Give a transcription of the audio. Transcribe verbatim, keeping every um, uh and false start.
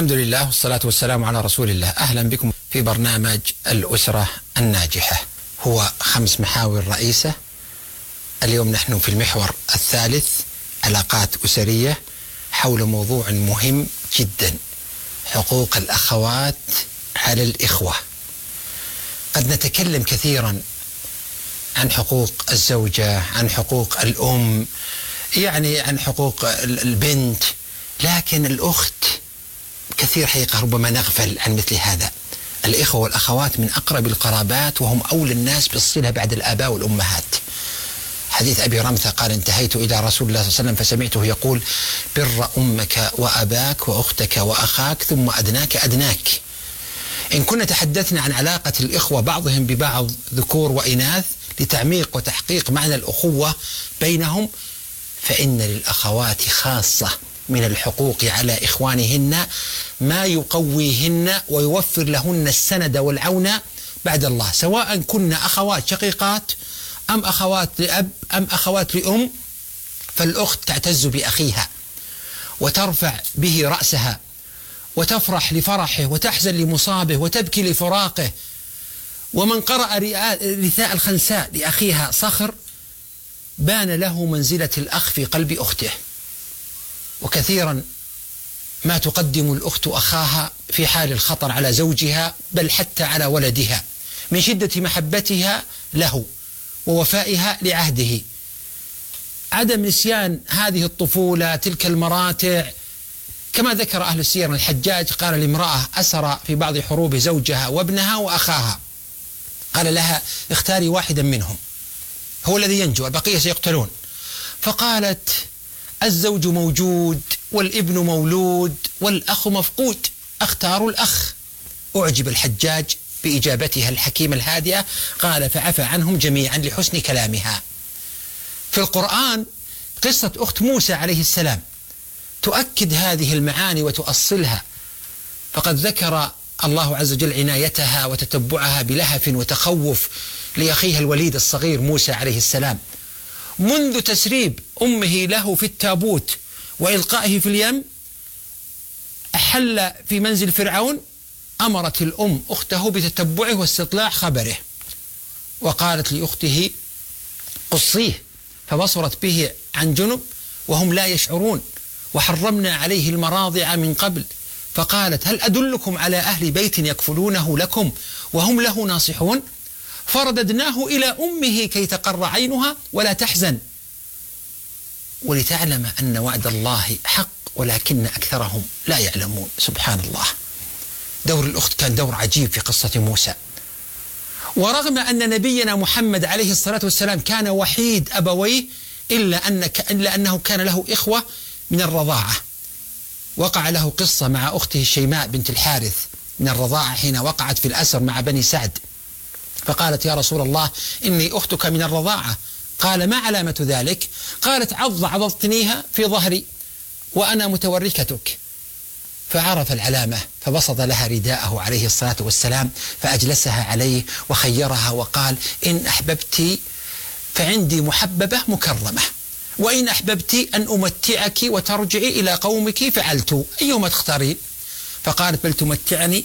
الحمد لله والصلاة والسلام على رسول الله. أهلا بكم في برنامج الأسرة الناجحة. هو خمس محاور رئيسة. اليوم نحن في المحور الثالث، علاقات أسرية، حول موضوع مهم جدا: حقوق الأخوات على الإخوة. قد نتكلم كثيرا عن حقوق الزوجة، عن حقوق الأم، يعني عن حقوق البنت، لكن الأخت كثير حقيقة ربما نغفل عن مثل هذا. الإخوة والأخوات من أقرب القرابات، وهم أولى الناس بالصلة بعد الآباء والأمهات. حديث أبي رمثة قال: انتهيت إلى رسول الله صلى الله عليه وسلم فسمعته يقول: بر أمك وأباك وأختك وأخاك ثم أدناك أدناك. إن كنا تحدثنا عن علاقة الإخوة بعضهم ببعض ذكور وإناث لتعميق وتحقيق معنى الأخوة بينهم، فإن للأخوات خاصة من الحقوق على إخوانهن ما يقويهن ويوفر لهن السند والعون بعد الله، سواء كن أخوات شقيقات أم أخوات لأب أم أخوات لأم. فالأخت تعتز بأخيها وترفع به رأسها وتفرح لفرحه وتحزن لمصابه وتبكي لفراقه. ومن قرأ رثاء الخنساء لأخيها صخر بان له منزلة الأخ في قلب أخته. وكثيرا ما تقدم الأخت أخاها في حال الخطر على زوجها، بل حتى على ولدها، من شدة محبتها له ووفائها لعهده. عدم نسيان هذه الطفولة، تلك المراتع، كما ذكر أهل السير الحجاج قال لامرأة أسر في بعض حروب زوجها وابنها وأخاها، قال لها: اختاري واحدا منهم هو الذي ينجو، البقية سيقتلون. فقالت: الزوج موجود والابن مولود والأخ مفقود، أختار الأخ. أعجب الحجاج بإجابتها الحكيمة الهادئة، قال: فعفى عنهم جميعا لحسن كلامها. في القرآن قصة أخت موسى عليه السلام تؤكد هذه المعاني وتؤصلها، فقد ذكر الله عز وجل عنايتها وتتبعها بلهف وتخوف لأخيها الوليد الصغير موسى عليه السلام، منذ تسريب أمه له في التابوت وإلقائه في اليم. أحل في منزل فرعون، أمرت الأم أخته بتتبعه واستطلاع خبره، وقالت لأخته: قصيه، فبصرت به عن جنب وهم لا يشعرون، وحرمنا عليه المراضع من قبل. فقالت: هل أدلكم على أهل بيت يكفلونه لكم وهم له ناصحون؟ فرددناه إلى أمه كي تقر عينها ولا تحزن ولتعلم أن وعد الله حق ولكن أكثرهم لا يعلمون. سبحان الله، دور الأخت كان دور عجيب في قصة موسى. ورغم أن نبينا محمد عليه الصلاة والسلام كان وحيد أبويه، إلا, أن إلا أنه كان له إخوة من الرضاعة. وقع له قصة مع أخته الشيماء بنت الحارث من الرضاعة حين وقعت في الأسر مع بني سعد، فقالت: يا رسول الله، إني أختك من الرضاعة. قال: ما علامة ذلك؟ قالت: عض عضضتنيها في ظهري وأنا متوركتك. فعرف العلامة فبسط لها رداءه عليه الصلاة والسلام فأجلسها عليه وخيرها وقال: إن أحببت فعندي محببة مكرمة، وإن أحببت أن أمتعك وترجعي إلى قومك فعلت، أيهما تختارين؟ فقالت: بل تمتعني